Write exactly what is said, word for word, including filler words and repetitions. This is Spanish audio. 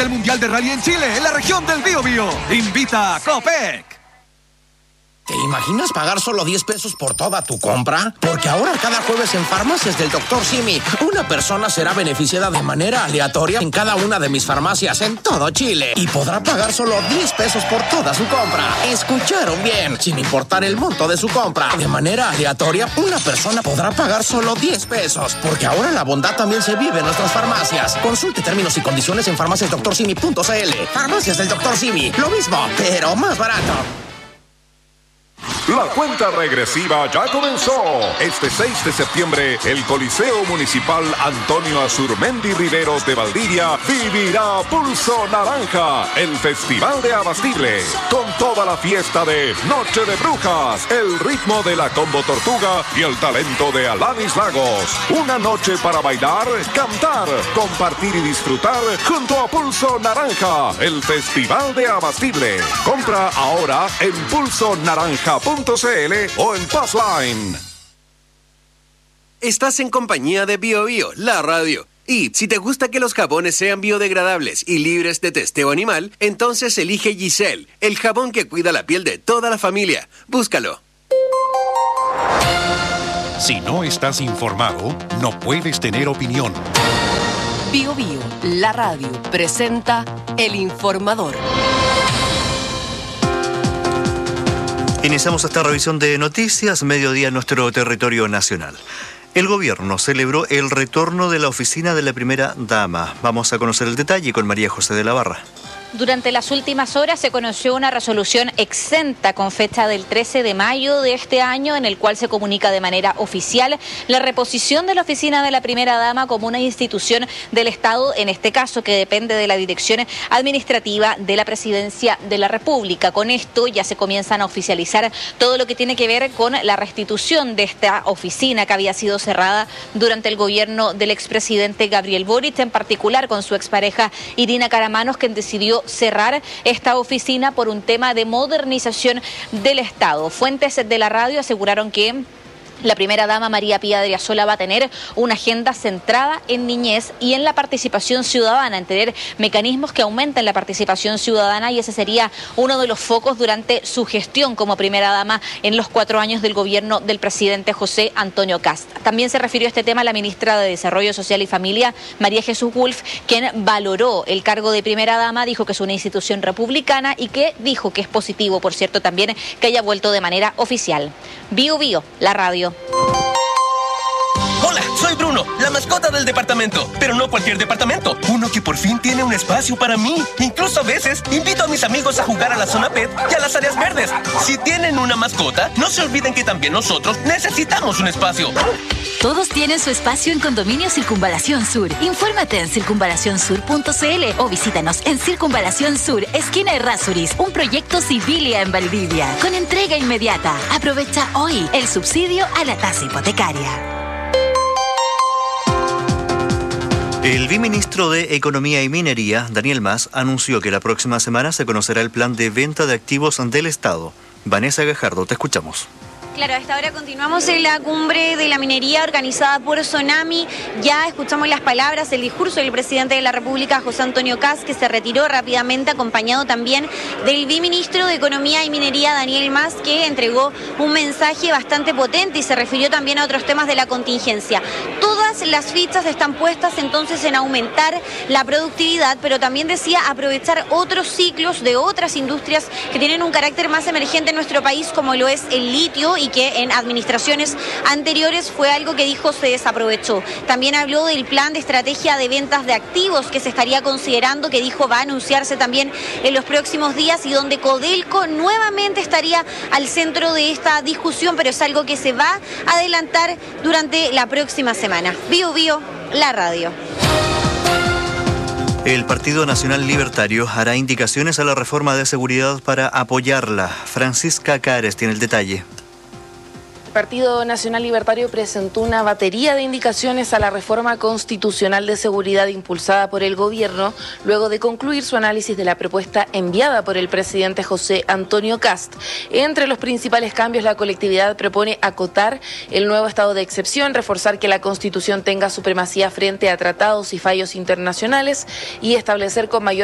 del Mundial de Rally en Chile, en la región del Biobío. Invita a Copec. ¿Te imaginas pagar solo diez pesos por toda tu compra? Porque ahora cada jueves en Farmacias del doctor Simi, una persona será beneficiada de manera aleatoria en cada una de mis farmacias en todo Chile y podrá pagar solo diez pesos por toda su compra. ¿Escucharon bien? Sin importar el monto de su compra. De manera aleatoria, una persona podrá pagar solo diez pesos. Porque ahora la bondad también se vive en nuestras farmacias. Consulte términos y condiciones en farmacias doctor simi punto c l. Farmacias del doctor Simi. Lo mismo, pero más barato. La cuenta regresiva ya comenzó. Este seis de septiembre, el Coliseo Municipal Antonio Azurmendi Riveros de Valdivia vivirá Pulso Naranja, el Festival de Abastible, con toda la fiesta de Noche de Brujas, el ritmo de la Combo Tortuga y el talento de Alanis Lagos. Una noche para bailar, cantar, compartir y disfrutar junto a Pulso Naranja, el Festival de Abastible. Compra ahora en pulso naranja punto c l o en Passline. Estás en compañía de Bio Bio, la radio. Y si te gusta que los jabones sean biodegradables y libres de testeo animal, entonces elige Giselle, el jabón que cuida la piel de toda la familia. Búscalo. Si no estás informado, no puedes tener opinión. Bio Bio, la radio, presenta El Informador. Iniciamos esta revisión de noticias, mediodía en nuestro territorio nacional. El gobierno celebró el retorno de la oficina de la primera dama. Vamos a conocer el detalle con María José de la Barra. Durante las últimas horas se conoció una resolución exenta con fecha del trece de mayo de este año, en el cual se comunica de manera oficial la reposición de la oficina de la primera dama como una institución del Estado, en este caso que depende de la dirección administrativa de la Presidencia de la República. Con esto ya se comienzan a oficializar todo lo que tiene que ver con la restitución de esta oficina que había sido cerrada durante el gobierno del expresidente Gabriel Boric, en particular con su expareja Irina Caramanos, quien decidió cerrar esta oficina por un tema de modernización del Estado. Fuentes de la radio aseguraron que la primera dama María Pía Adriasola va a tener una agenda centrada en niñez y en la participación ciudadana, en tener mecanismos que aumenten la participación ciudadana, y ese sería uno de los focos durante su gestión como primera dama en los cuatro años del gobierno del presidente José Antonio Kast. También se refirió a este tema la ministra de Desarrollo Social y Familia, María Jesús Wolf, quien valoró el cargo de primera dama, dijo que es una institución republicana y que dijo que es positivo, por cierto, también que haya vuelto de manera oficial. Bio Bio, la radio. Hola, soy Bruno, la mascota del departamento. Pero no cualquier departamento, uno que por fin tiene un espacio para mí. Incluso a veces invito a mis amigos a jugar a la zona pet y a las áreas verdes. Si tienen una mascota, no se olviden que también nosotros necesitamos un espacio. Todos tienen su espacio en Condominio Circunvalación Sur. Infórmate en circunvalación sur punto c l o visítanos en Circunvalación Sur, esquina Errázuriz, un proyecto Civilia en Valdivia, con entrega inmediata. Aprovecha hoy el subsidio a la tasa hipotecaria. El viceministro de Economía y Minería, Daniel Mas, anunció que la próxima semana se conocerá el plan de venta de activos del Estado. Vanessa Gajardo, te escuchamos. Claro, a esta hora continuamos en la cumbre de la minería organizada por Sonami. Ya escuchamos las palabras, el discurso del presidente de la República, José Antonio Kast, que se retiró rápidamente, acompañado también del viceministro de Economía y Minería, Daniel Mas, que entregó un mensaje bastante potente y se refirió también a otros temas de la contingencia. Todas las fichas están puestas entonces en aumentar la productividad, pero también decía aprovechar otros ciclos de otras industrias que tienen un carácter más emergente en nuestro país, como lo es el litio, y que en administraciones anteriores fue algo que dijo se desaprovechó. También habló del plan de estrategia de ventas de activos que se estaría considerando, que dijo va a anunciarse también en los próximos días, y donde Codelco nuevamente estaría al centro de esta discusión, pero es algo que se va a adelantar durante la próxima semana. Bio Bio, la radio. El Partido Nacional Libertario hará indicaciones a la reforma de seguridad para apoyarla. Francisca Cares tiene el detalle. El Partido Nacional Libertario presentó una batería de indicaciones a la reforma constitucional de seguridad impulsada por el gobierno, luego de concluir su análisis de la propuesta enviada por el presidente José Antonio Kast. Entre los principales cambios, la colectividad propone acotar el nuevo estado de excepción, reforzar que la Constitución tenga supremacía frente a tratados y fallos internacionales y establecer con mayor